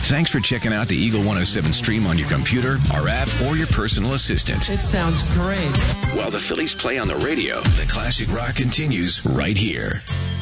Thanks for checking out the Eagle 107 stream on your computer, our app, or your personal assistant. It sounds great. While the Phillies play on the radio, the classic rock continues right here.